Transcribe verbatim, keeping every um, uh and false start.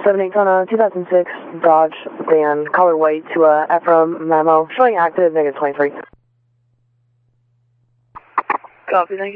seven eight on a two thousand six Dodge van, color white to a Ephraim Memo, showing active, negative twenty-three. Copy, thank you.